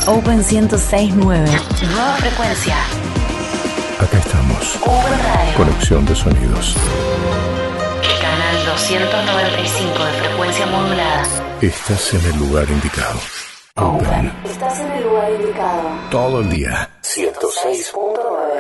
Open 106.9. Nueva frecuencia. Acá estamos. Open Radio. Conexión de sonidos. Canal 295 de frecuencia modulada. Estás en el lugar indicado. Open. Estás en el lugar indicado. Todo el día. 106.9.